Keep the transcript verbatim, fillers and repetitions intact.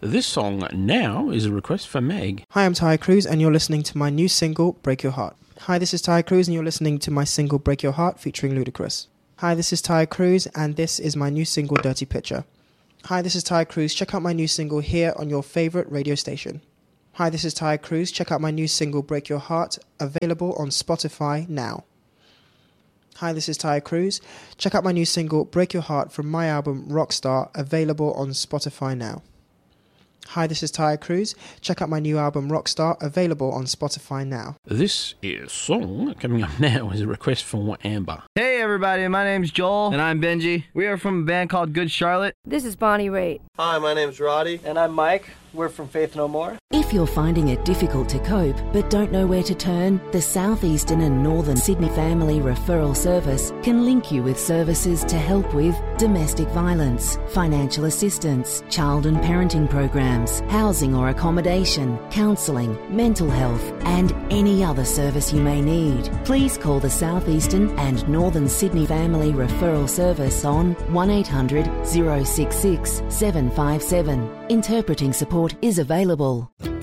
This song now is a request for Meg. Hi, I'm Ty Cruz and you're listening to my new single, Break Your Heart. Hi, this is Ty Cruz and you're listening to my single, Break Your Heart, featuring Ludacris. Hi, this is Ty Cruz and this is my new single, Dirty Picture. Hi, this is Ty Cruz. Check out my new single here on your favorite radio station. Hi, this is Ty Cruz. Check out my new single, Break Your Heart, available on Spotify now. Hi, this is Ty Cruz. Check out my new single, Break Your Heart, from my album, Rockstar, available on Spotify now. Hi, this is Ty Cruz. Check out my new album, Rockstar, available on Spotify now. This is song coming up now is a request from Amber. Hey everybody, my name's Joel. And I'm Benji. We are from a band called Good Charlotte. This is Bonnie Raitt. Hi, my name's Roddy. And I'm Mike. We're from Faith No More. If you're finding it difficult to cope but don't know where to turn, the Southeastern and Northern Sydney Family Referral Service can link you with services to help with domestic violence, financial assistance, child and parenting programs, housing or accommodation, counselling, mental health, and any other service you may need. Please call the Southeastern and Northern Sydney Family Referral Service on one eight hundred, oh six six, seven five seven. Interpreting support is available.